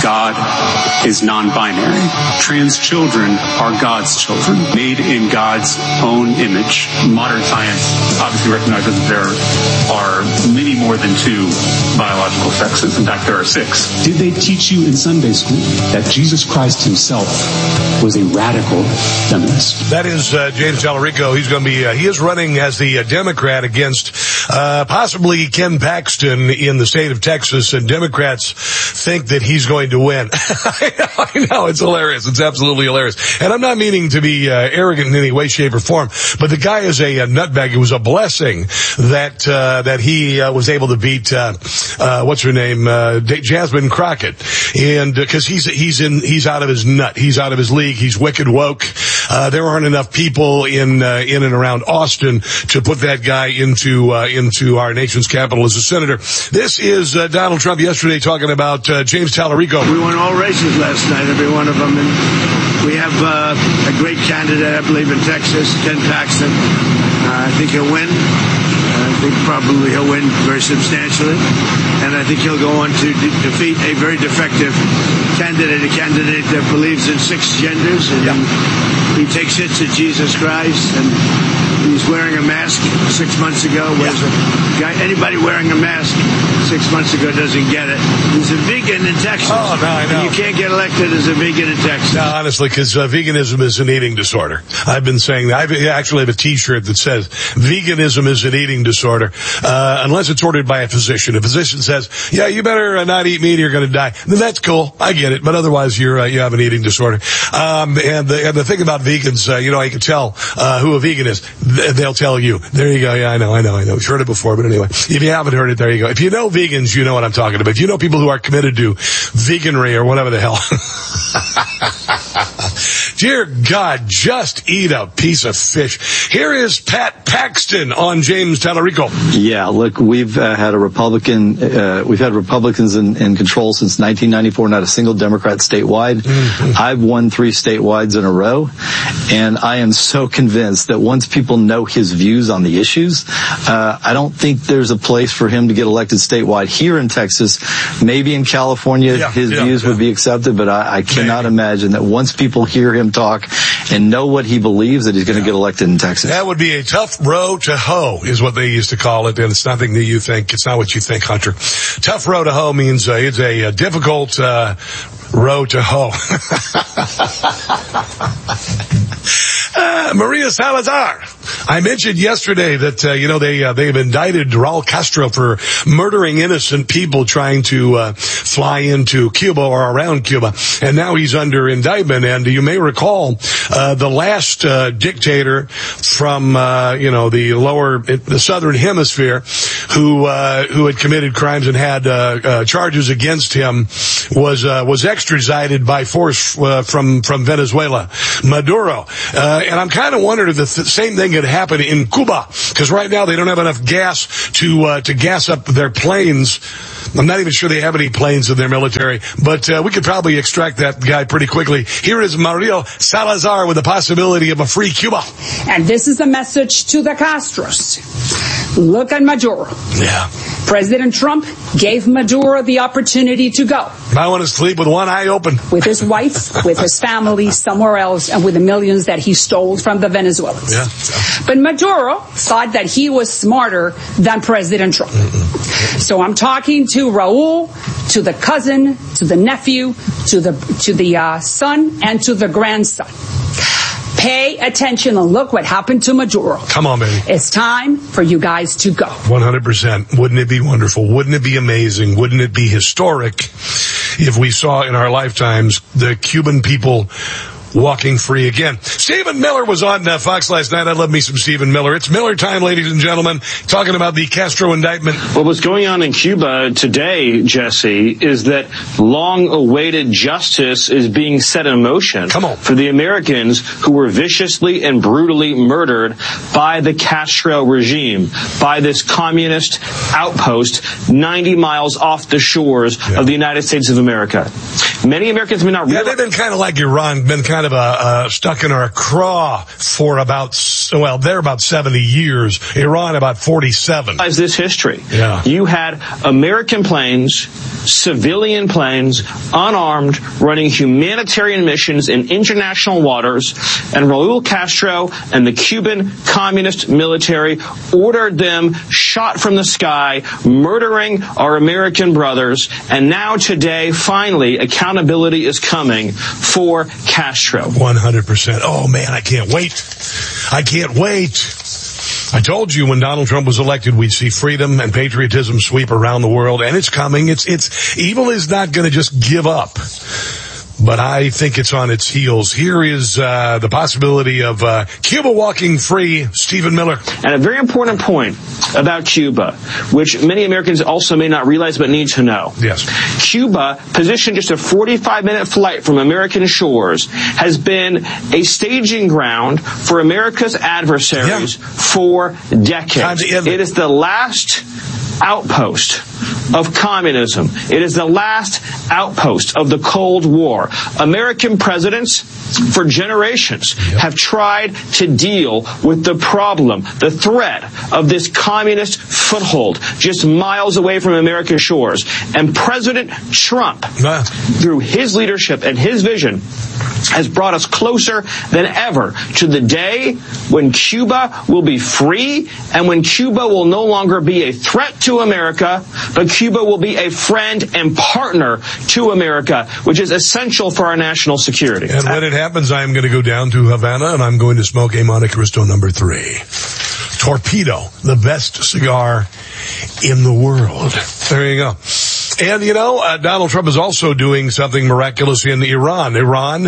God is non-binary. Trans children are God's children, made in God's own image. Modern science obviously recognizes that there are many more than two biological sexes. In fact, there are 6. Did they teach you in Sunday school that Jesus Christ himself was a radical feminist? That is James Tallarico. He's going to be, he is running as the Democrat against possibly Ken Paxton in the state of Texas, and Democrats think that he's going to win. I know, it's hilarious. It's absolutely hilarious. And I'm not meaning to be arrogant in any way, shape, or form, but the guy is a nutbag. It was a blessing that he was able to beat what's her name, Jasmine Crockett, and because he's out of his nut, he's out of his league, he's wicked woke. There aren't enough people in and around Austin to put that guy into our nation's capital as a senator. This is Donald Trump yesterday talking about James Tallarico. We won all races last night, every one of them, and we have a great candidate, I believe, in Texas, Ken Paxton. I think he'll win. I think probably he'll win very substantially, and I think he'll go on to defeat a very defective candidate, a candidate that believes in 6 genders, and he takes hits at Jesus Christ, and he's wearing a mask 6 months ago. Anybody wearing a mask 6 months ago doesn't get it. He's a vegan in Texas. Oh, no, I know. You can't get elected as a vegan in Texas. No, honestly, because veganism is an eating disorder. I've been saying that. I actually have a T-shirt that says veganism is an eating disorder, unless it's ordered by a physician. A physician says, yeah, you better not eat meat or you're going to die. Then that's cool. I get it. But otherwise, you have an eating disorder. And the thing about vegans, you can tell who a vegan is. They'll tell you. There you go. Yeah, I know. You've heard it before, but anyway, if you haven't heard it, there you go. If you know vegans, you know what I'm talking about. If you know people who are committed to veganry or whatever the hell. Dear God, just eat a piece of fish. Here is Pat Paxton on James Tallarico. Yeah, look, we've had Republicans in control since 1994, not a single Democrat statewide. Mm-hmm. I've won 3 statewides in a row, and I am so convinced that once people know his views on the issues, I don't think there's a place for him to get elected statewide. Here in Texas, maybe in California, his views would be accepted, but I cannot imagine that once people hear him talk and know what he believes, that he's going to get elected in Texas. That would be a tough row to hoe, is what they used to call it, and it's nothing that you think. It's not what you think, Hunter. Tough row to hoe means it's a difficult row to hoe. Maria Salazar. I mentioned yesterday that, they've indicted Raul Castro for murdering innocent people trying to fly into Cuba or around Cuba. And now he's under indictment. And you may recall the last dictator from, the southern hemisphere who had committed crimes and had charges against him was extradited by force from Venezuela, Maduro. And I'm kind of wondering if the same thing could happen in Cuba, because right now they don't have enough gas to gas up their planes. I'm not even sure they have any planes in their military, but we could probably extract that guy pretty quickly. Here is Maria Salazar with the possibility of a free Cuba. And this is a message to the Castros. Look at Maduro. Yeah. President Trump gave Maduro the opportunity to go. I want to sleep with one eye open. With his wife, with his family, somewhere else, and with the millions that he stole from the Venezuelans. Yeah. But Maduro thought that he was smarter than President Trump. So I'm talking to Raul, to the cousin, to the nephew, to the son, and to the grandson. Pay attention and look what happened to Maduro. Come on, baby. It's time for you guys to go. 100%. Wouldn't it be wonderful? Wouldn't it be amazing? Wouldn't it be historic if we saw in our lifetimes the Cuban people walking free again? Stephen Miller was on Fox last night. I love me some Stephen Miller. It's Miller time, ladies and gentlemen, talking about the Castro indictment. Well, what's going on in Cuba today, Jesse, is that long-awaited justice is being set in motion for the Americans who were viciously and brutally murdered by the Castro regime, by this communist outpost 90 miles off the shores of the United States of America. Many Americans may not realize... they've been kind of like Iran, been kind of stuck in our craw for about they're about 70 years. Iran about 47. As this history, yeah. You had American planes, civilian planes, unarmed, running humanitarian missions in international waters, and Raul Castro and the Cuban communist military ordered them shot from the sky, murdering our American brothers. And now today, finally, accountability is coming for Castro. 100%. Oh, man, I can't wait. I can't wait. I told you when Donald Trump was elected, we'd see freedom and patriotism sweep around the world, and it's coming. It's evil is not going to just give up, but I think it's on its heels. Here is the possibility of Cuba walking free. Stephen Miller. And a very important point about Cuba, which many Americans also may not realize but need to know. Yes. Cuba, positioned just a 45-minute flight from American shores, has been a staging ground for America's adversaries for decades. It is the last outpost of communism. It is the last outpost of the Cold War. American presidents for generations have tried to deal with the problem, the threat of this communist foothold just miles away from American shores. And President Trump, through his leadership and his vision, has brought us closer than ever to the day when Cuba will be free and when Cuba will no longer be a threat to America, but Cuba will be a friend and partner to America, which is essential for our national security. And when it happens, I am going to go down to Havana and I'm going to smoke a Monte Cristo number 3. Torpedo, the best cigar in the world. There you go. And, Donald Trump is also doing something miraculous in Iran. Iran,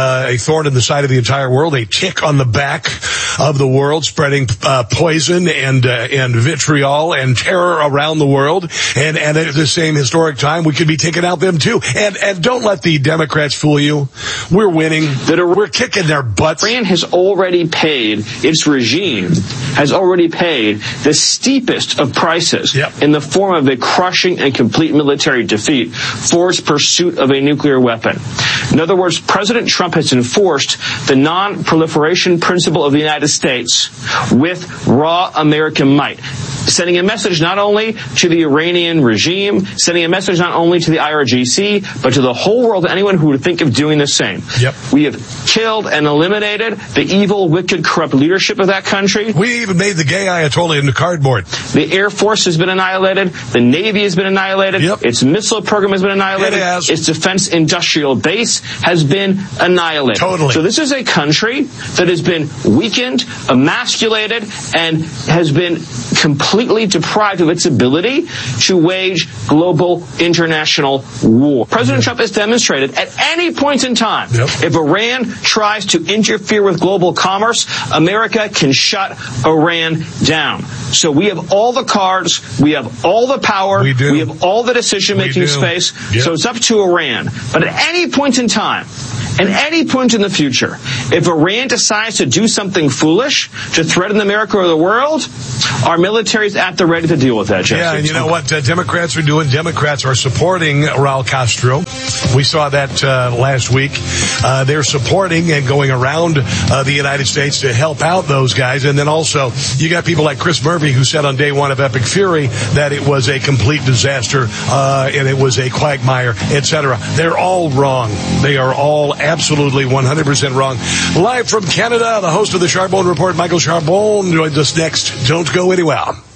a thorn in the side of the entire world, a tick on the back of the world, spreading poison and vitriol and terror around the world. And at the same historic time, we could be taking out them too. And don't let the Democrats fool you. We're winning. We're kicking their butts. Iran has already paid, its regime has already paid the steepest of prices in the form of a crushing and complete military defeat for its pursuit of a nuclear weapon. In other words, President Trump has enforced the non-proliferation principle of the United States with raw American might, sending a message not only to the Iranian regime, sending a message not only to the IRGC, but to the whole world, anyone who would think of doing the same. We have killed and eliminated the evil, wicked, corrupt leadership of that country. We even made the gay Ayatollah into cardboard. The Air Force has been annihilated. The Navy has been annihilated. Its missile program has been annihilated. Its defense industrial base has been annihilated. Totally. So this is a country that has been weakened, emasculated, and has been completely deprived of its ability to wage global international war. President Trump has demonstrated at any point in time, if Iran tries to interfere with global commerce, America can shut Iran down. So we have all the cards, we have all the power, we have all the decision-making space, so it's up to Iran. But at any point in time, at any point in the future, if Iran decides to do something foolish to threaten America or the world, our military is at the ready to deal with that, Jesse. Yeah, and you know what Democrats are doing? Democrats are supporting Raul Castro. We saw that last week. They're supporting and going around the United States to help out those guys. And then also, you got people like Chris Murphy, who said on day one of Epic Fury that it was a complete disaster and it was a quagmire, etc. They're all wrong. They are all absolutely 100% wrong. Live from Canada, the host of the Charbonne Report, Michael Charbonne, joins us next. Don't go anywhere.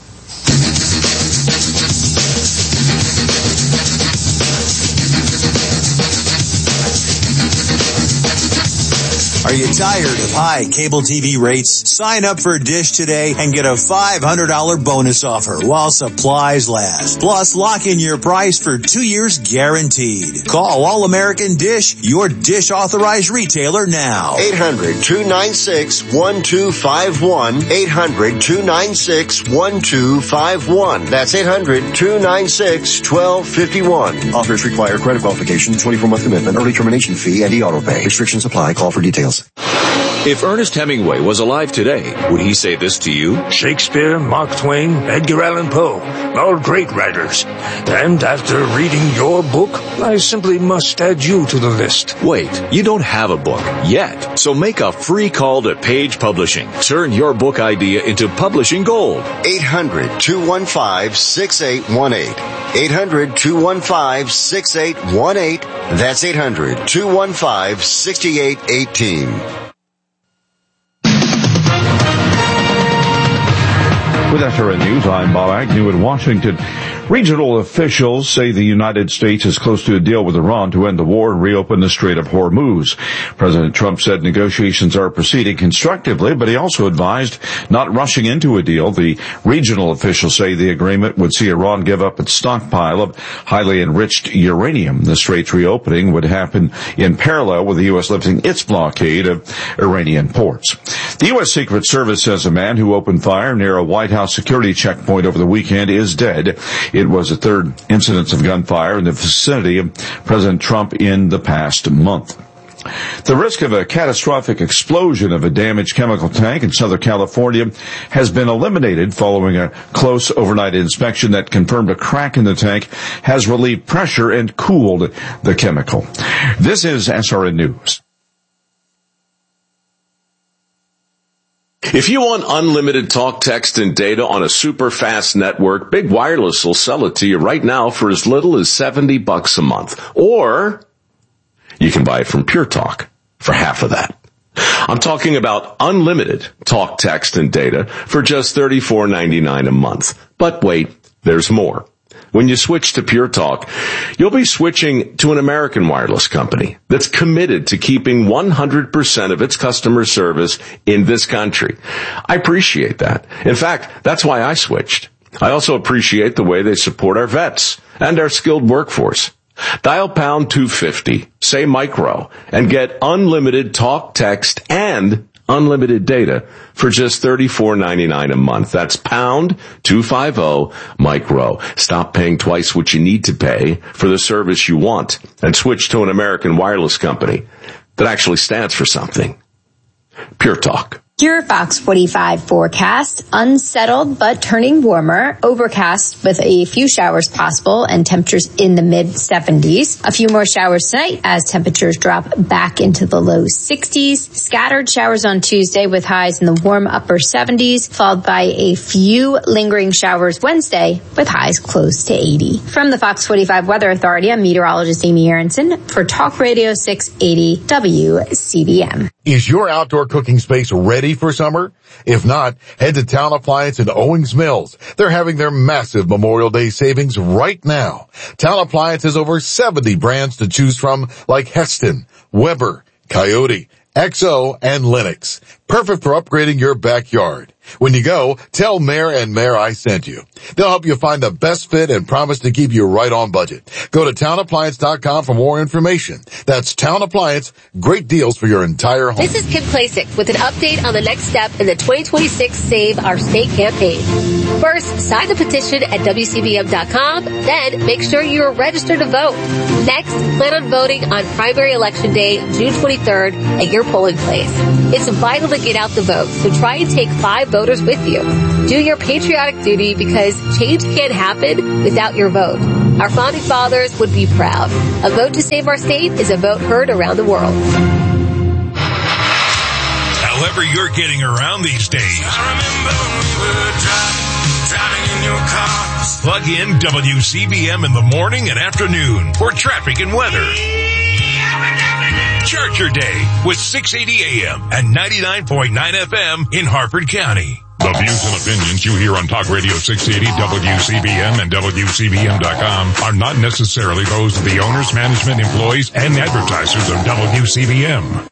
Are you tired of high cable TV rates? Sign up for Dish today and get a $500 bonus offer while supplies last. Plus, lock in your price for 2 years guaranteed. Call All American Dish, your Dish authorized retailer now. 800-296-1251. 800-296-1251. That's 800-296-1251. Offers require credit qualification, 24-month commitment, early termination fee, and e-auto pay. Restrictions apply. Call for details. If Ernest Hemingway was alive today, would he say this to you? Shakespeare, Mark Twain, Edgar Allan Poe, all great writers. And after reading your book, I simply must add you to the list. Wait, you don't have a book yet. So make a free call to Page Publishing. Turn your book idea into publishing gold. 800-215-6818. 800-215-6818. That's 800-215-6818. With SRN News, I'm Bob Agnew in Washington. Regional officials say the United States is close to a deal with Iran to end the war and reopen the Strait of Hormuz. President Trump said negotiations are proceeding constructively, but he also advised not rushing into a deal. The regional officials say the agreement would see Iran give up its stockpile of highly enriched uranium. The strait's reopening would happen in parallel with the U.S. lifting its blockade of Iranian ports. The U.S. Secret Service says a man who opened fire near a White House security checkpoint over the weekend is dead. It was the third incidence of gunfire in the vicinity of President Trump in the past month. The risk of a catastrophic explosion of a damaged chemical tank in Southern California has been eliminated following a close overnight inspection that confirmed a crack in the tank has relieved pressure and cooled the chemical. This is SRN News. If you want unlimited talk, text, and data on a super fast network, Big Wireless will sell it to you right now for as little as $70 a month. Or you can buy it from Pure Talk for half of that. I'm talking about unlimited talk, text, and data for just $34.99 a month. But wait, there's more. When you switch to Pure Talk, you'll be switching to an American wireless company that's committed to keeping 100% of its customer service in this country. I appreciate that. In fact, that's why I switched. I also appreciate the way they support our vets and our skilled workforce. Dial pound 250, say micro, and get unlimited talk, text, and unlimited data for just $34.99 a month. That's pound 250 micro. Stop paying twice what you need to pay for the service you want and switch to an American wireless company that actually stands for something. Pure Talk. Your Fox 45 forecast, unsettled but turning warmer, overcast with a few showers possible and temperatures in the mid-70s. A few more showers tonight as temperatures drop back into the low 60s. Scattered showers on Tuesday with highs in the warm upper 70s, followed by a few lingering showers Wednesday with highs close to 80. From the Fox 45 Weather Authority, I'm meteorologist Amy Aronson for Talk Radio 680 WCBM. Is your outdoor cooking space ready for summer? If not, head to Town Appliance in Owings Mills. They're having their massive Memorial Day savings right now. Town Appliance has over 70 brands to choose from like Heston, Weber, Coyote, XO, and Lennox. Perfect for upgrading your backyard. When you go, tell Mayor and Mayor I sent you. They'll help you find the best fit and promise to keep you right on budget. Go to townappliance.com for more information. That's Town Appliance. Great deals for your entire home. This is Kim Klasick with an update on the next step in the 2026 Save Our State campaign. First, sign the petition at WCBM.com. Then, make sure you are registered to vote. Next, plan on voting on primary election day, June 23rd, at your polling place. It's vital to get out the vote, so try and take 5 voters with you. Do your patriotic duty because change can't happen without your vote. Our founding fathers would be proud. A vote to save our state is a vote heard around the world. However you're getting around these days, I remember when we were driving in your car. Plug in WCBM in the morning and afternoon for traffic and weather. Start your day with 680 AM and 99.9 FM in Harford County. The views and opinions you hear on Talk Radio 680, WCBM, and WCBM.com are not necessarily those of the owners, management, employees, and advertisers of WCBM.